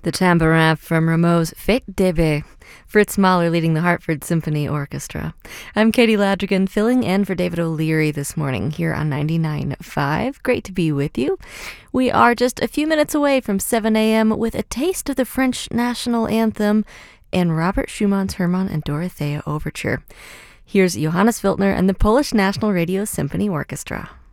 The tambourin from Rameau's Fête d'Ebe. Fritz Mahler leading the Hartford Symphony Orchestra. I'm Katie Ladrigan, filling in for David O'Leary this morning here on 99.5. Great to be with you. We are just a few minutes away from 7 a.m. with a taste of the French national anthem and Robert Schumann's Hermann and Dorothea Overture. Here's Johannes Wiltner and the Polish National Radio Symphony Orchestra.